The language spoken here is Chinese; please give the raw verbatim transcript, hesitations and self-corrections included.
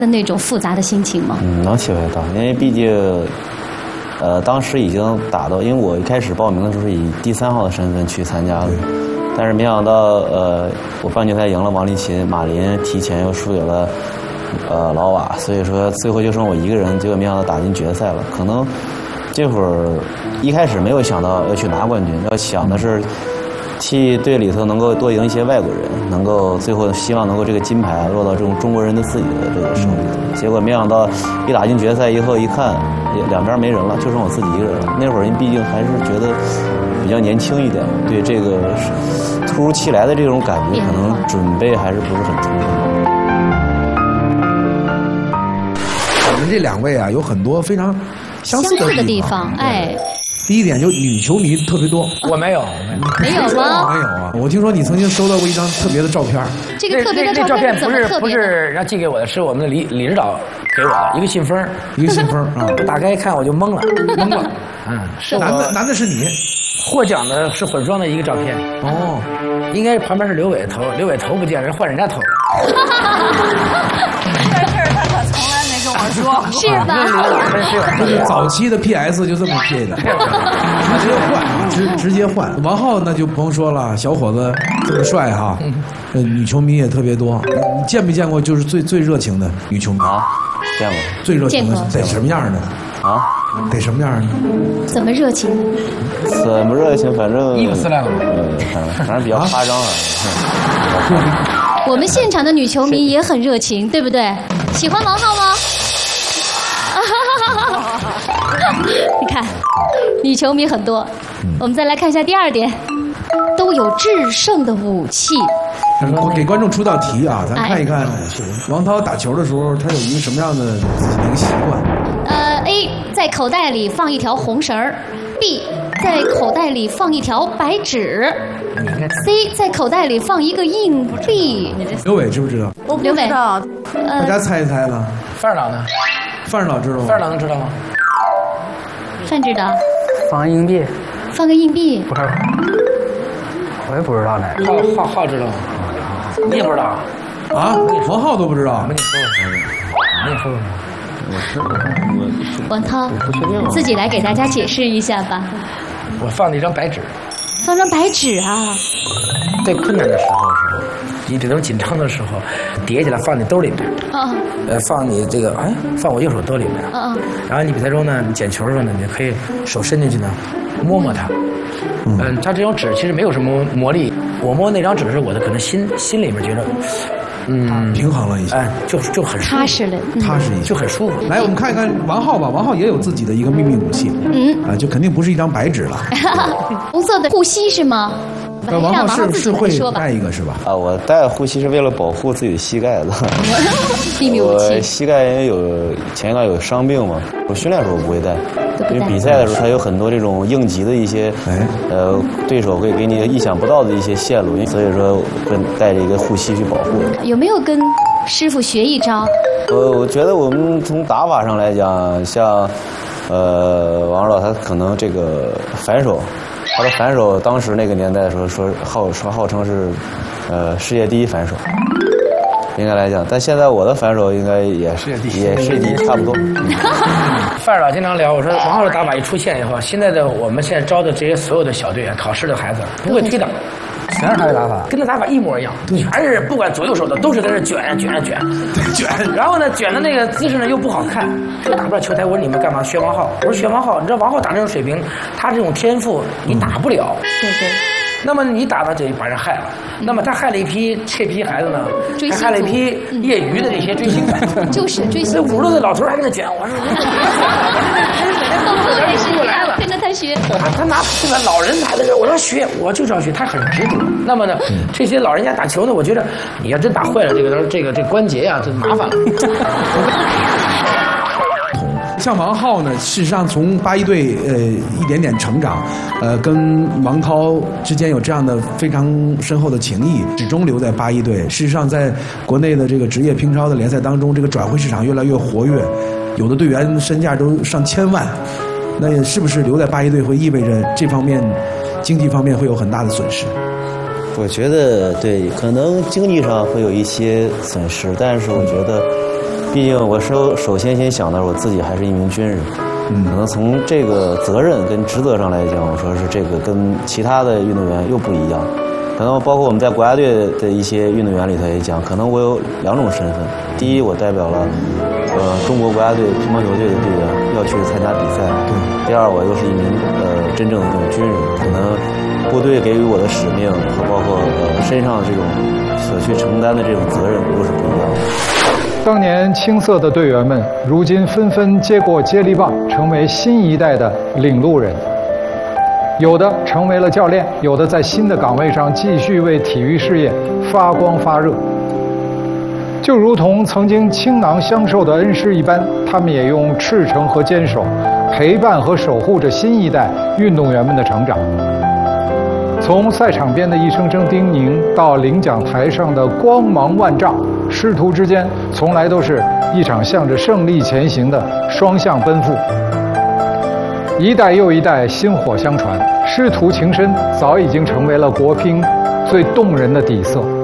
的那种复杂的心情吗？ 嗯，能体会到，因为毕竟，呃，当时已经打到，因为我一开始报名的时候是以第三号的身份去参加的，但是没想到，呃，我半决赛赢了王励勤，马林提前又输给了，呃，老瓦，所以说最后就剩我一个人，结果没想到打进决赛了。可能这会儿一开始没有想到要去拿冠军，要想的是。替队里头能够多赢一些外国人，能够最后希望能够这个金牌落到这种中国人的自己的这个手里头。结果没想到一打进决赛以后一看，两边没人了，就剩我自己一个人了。那会儿人毕竟还是觉得比较年轻一点，对这个突如其来的这种感觉，可能准备还是不是很充分。 我们这两位啊，有很多非常相似的地方，哎。 第一点就女球迷特别多， 我没有， 没有吗？ 没有啊！我听说你曾经收到过一张特别的照片， 这个特别的照片不是不是人家寄给我的，是我们的李李指导给我的一个信封， 一个信封啊！ 我打开一看我就懵了，懵了。嗯，是男的男的是你， 获奖的是混双的一个照片。 哦， 应该是旁边是刘伟头，刘伟头不见人换人家头。 这事儿他可从来没跟我说， 是吧？ 就是早期的 P S 就这么 P 的，直接换，直直接换。王浩那就不用说了，小伙子这么帅哈，呃，女球迷也特别多。你见没见过就是最最热情的女球迷啊？见过。 最热情的得什么样的？ 啊？ 得什么样的？ 怎么热情？ 怎么热情？反正衣服撕烂了。 呃，反正反正比较夸张了。 我们现场的女球迷也很热情，对不对？喜欢王浩吗？你看，女球迷很多。我们再来看一下第二点，都有制胜的武器。 给观众出道题啊，咱看一看王涛打球的时候，他有一个什么样的一个习惯？ 呃 ，A 在口袋里放一条红绳儿 ，B 在口袋里放一条白纸。C 在口袋里放一个硬币。 刘伟知不知道？ 我不知道。 大家猜一猜吧。 范儿老呢？ 范儿老知道吗？ 范儿老能知道吗？ 范知道。 放硬币。 放个硬币。 不是，我也不知道呢。 浩浩浩知道吗？你也不知道啊？王浩都不知道。 我跟你说，我跟你说。 我是我王涛，自己来给大家解释一下吧。 我放了一张白纸。 放张白纸啊！ 最困难的时候时候，你这种紧张的时候，叠起来放你兜里面。 嗯。 呃，放你这个哎，放我右手兜里面。 嗯嗯。 然后你比赛中呢，你捡球的时候呢，你可以手伸进去呢，摸摸它。嗯。嗯，它这张纸其实没有什么魔力。我摸那张纸的时候，我的可能心心里面觉得。嗯， 平衡了一下， 哎，就就很踏实了， 踏实一下， 就很舒服。 来，我们看一看王浩吧，王浩也有自己的一个秘密武器，嗯，啊，就肯定不是一张白纸了。 红色的护膝是吗？ 那王浩是是会带一个是吧？ 啊，我带护膝是为了保护自己的膝盖的。 秘密武器。 我膝盖因为有前一段有伤病嘛，我训练的时候不会带，因为比赛的时候它有很多这种应急的一些，哎，呃，对手会给你意想不到的一些线路，所以说会带着一个护膝去保护。 有没有跟师傅学一招？ 呃，我觉得我们从打法上来讲，像，呃，王指导他可能这个反手。他的反手，当时那个年代的时候说号说号称是，呃，世界第一反手，应该来讲，但现在我的反手应该也是也世界第一差不多。 范儿老经常聊，我说王浩的打法一出现以后，现在的我们现在招的这些所有的小队啊，考试的孩子不会推挡。 全是他的打法， 跟他打法一模一样，全是不管左右手的都是在这卷呀卷呀卷，卷。然后呢，卷的那个姿势呢又不好看，就打不了球台。我说你们干嘛学王浩？我说学王浩，你知道王浩打这种水平，他这种天赋你打不了。 对对。 那么你打呢，就把人害了。那么他害了一批这批孩子呢，还害了一批业余的这些追星粉。 就是追星。 这五十多岁老头还跟他卷，我说你动作也是过来了，跟着他学。 他他拿这个老人打的时候，我说学，我就是要学，他很执着。那么呢，这些老人家打球呢，我觉得你要真打坏了这个这个这关节呀，就麻烦了。 像王浩呢，事实上从八一队呃一点点成长，呃跟王涛之间有这样的非常深厚的情谊，始终留在八一队。事实上，在国内的这个职业乒超的联赛当中，这个转会市场越来越活跃，有的队员身价都上千万。那也是不是留在八一队会意味着这方面经济方面会有很大的损失？ 我觉得对，可能经济上会有一些损失，但是我觉得。 毕竟我首首先先想到我自己还是一名军人，嗯，可能从这个责任跟职责上来讲，我说是这个跟其他的运动员又不一样。可能包括我们在国家队的一些运动员里头也讲，可能我有两种身份。第一，我代表了呃中国国家队乒乓球队的队员要去参加比赛。第二，我又是一名呃真正的这种军人，可能部队给予我的使命和包括呃身上这种所去承担的这种责任又是不一样的。 当年青涩的队员们，如今纷纷接过接力棒，成为新一代的领路人。有的成为了教练，有的在新的岗位上继续为体育事业发光发热。就如同曾经倾囊相授的恩师一般，他们也用赤诚和坚守，陪伴和守护着新一代运动员们的成长。从赛场边的一声声叮咛，到领奖台上的光芒万丈，师徒之间从来都是一场向着胜利前行的双向奔赴。一代又一代薪火相传，师徒情深早已经成为了国乒最动人的底色。